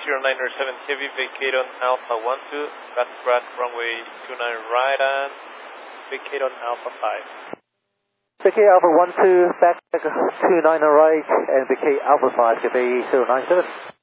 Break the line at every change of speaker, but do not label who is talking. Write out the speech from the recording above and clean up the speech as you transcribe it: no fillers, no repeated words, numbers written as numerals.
0907 Heavy, vacate on Alpha 12, Got runway 29 right and vacate on Alpha 5.
Vacate Alpha 12, back 29 right and vacate Alpha 5 to be 097.